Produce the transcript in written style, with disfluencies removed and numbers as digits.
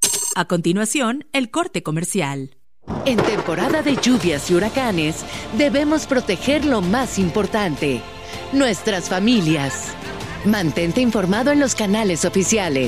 A continuación, el corte comercial. En temporada de lluvias y huracanes, debemos proteger lo más importante, nuestras familias. Mantente informado en los canales oficiales.